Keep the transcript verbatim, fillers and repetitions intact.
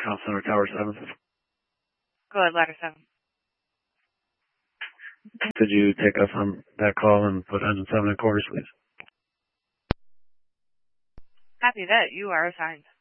Comm Center Tower seven. Go ahead, ladder seven. Could you take us on that call and put engine seven in quarters, please? Copy that. You are assigned.